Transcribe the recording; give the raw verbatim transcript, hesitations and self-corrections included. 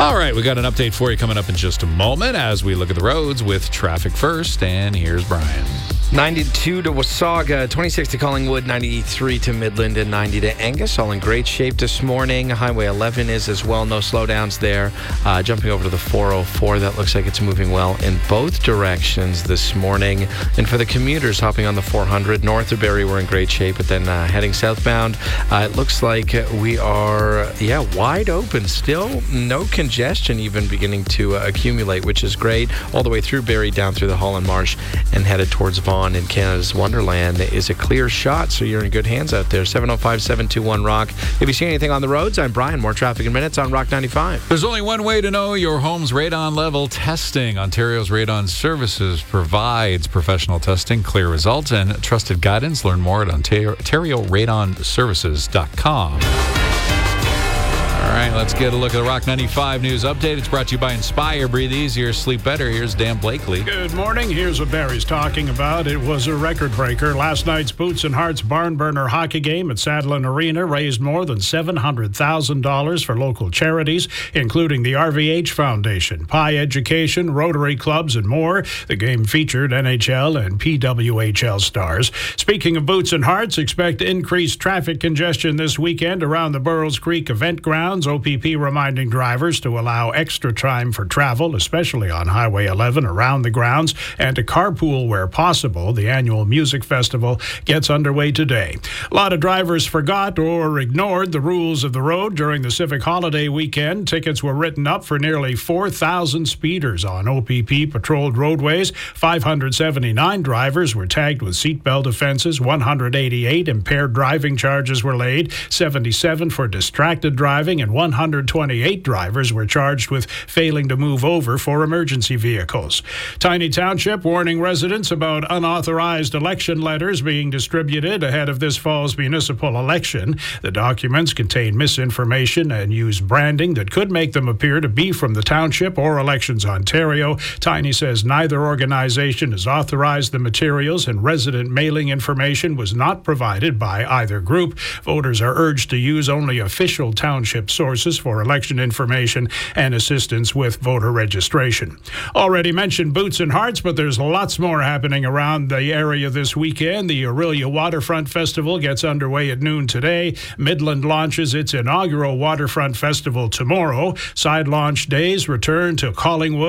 All right, we got an update for you coming up in just a moment as we look at the roads with traffic first. And here's Brian. ninety-two to Wasaga, twenty-six to Collingwood, ninety-three to Midland, and ninety to Angus. All in great shape this morning. Highway eleven is as well. No slowdowns there. Uh, jumping over to the four oh four, that looks like it's moving well in both directions this morning. And for the commuters hopping on the four hundred, north of Barrie, we're in great shape. But then uh, heading southbound, uh, it looks like we are, yeah, wide open still. No congestion even beginning to uh, accumulate, which is great. All the way through Barrie, down through the Holland Marsh, and headed towards Vaughan in Canada's Wonderland is a clear shot, so you're in good hands out there. seven oh five, seven two one, ROCK. If you see anything on the roads, I'm Brian. More traffic in minutes on Rock ninety-five. There's only one way to know your home's radon level: testing. Ontario's Radon Services provides professional testing, clear results, and trusted guidance. Learn more at ontario radon services dot com. All right, let's get a look at the Rock ninety-five News Update. It's brought to you by Inspire. Breathe easier, sleep better. Here's Dan Blakely. Good morning. Here's what Barry's talking about. It was a record breaker. Last night's Boots and Hearts barn burner hockey game at Sadlon Arena raised more than seven hundred thousand dollars for local charities, including the R V H Foundation, Pi Education, Rotary Clubs, and more. The game featured N H L and P W H L stars. Speaking of Boots and Hearts, expect increased traffic congestion this weekend around the Burroughs Creek event grounds. O P P reminding drivers to allow extra time for travel, especially on Highway eleven around the grounds, and to carpool where possible. The annual music festival gets underway today. A lot of drivers forgot or ignored the rules of the road during the Civic Holiday weekend. Tickets were written up for nearly four thousand speeders on O P P patrolled roadways. five hundred seventy-nine drivers were tagged with seatbelt offenses. one hundred eighty-eight impaired driving charges were laid. seventy-seven for distracted driving, and one hundred twenty-eight drivers were charged with failing to move over for emergency vehicles. Tiny Township warning residents about unauthorized election letters being distributed ahead of this fall's municipal election. The documents contain misinformation and use branding that could make them appear to be from the township or Elections Ontario. Tiny says neither organization has authorized the materials, and resident mailing information was not provided by either group. Voters are urged to use only official township sources for election information and assistance with voter registration. Already mentioned Boots and Hearts, but there's lots more happening around the area this weekend. The Orillia Waterfront Festival gets underway at noon today. Midland launches its inaugural Waterfront Festival tomorrow. Side launch days return to Collingwood